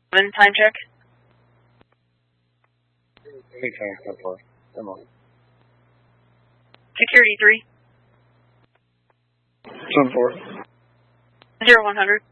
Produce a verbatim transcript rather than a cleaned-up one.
Time check. Anytime so far. Come on. Security three. One four. Zero one hundred.